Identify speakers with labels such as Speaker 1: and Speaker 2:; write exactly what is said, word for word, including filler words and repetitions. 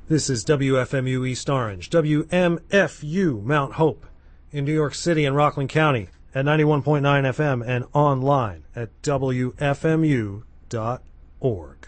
Speaker 1: This is W F M U East Orange, W M F U Mount Hope in New York City and Rockland County at ninety-one point nine F M and online at W F M U dot org.